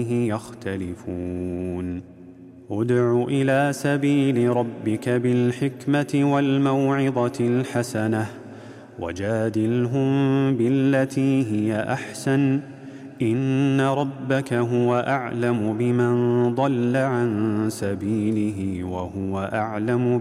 يختلفون ادع إلى سبيل ربك بالحكمة والموعظة الحسنة وجادلهم بالتي هي أحسن إن ربك هو أعلم بمن ضل عن سبيله وهو أعلم